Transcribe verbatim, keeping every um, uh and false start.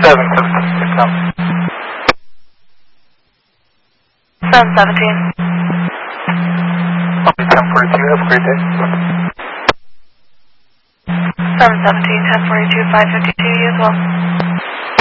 seven seventeen, come. seven seventeen. Okay, ten forty-two, have a great day. seven seventeen, ten forty-two, five fifty-two, you as well.